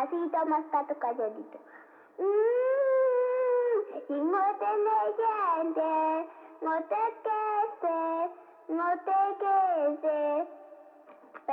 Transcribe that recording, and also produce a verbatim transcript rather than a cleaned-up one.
despacito, más pato calladito. Mm, y no te leyende, no te quedes, no te quedes.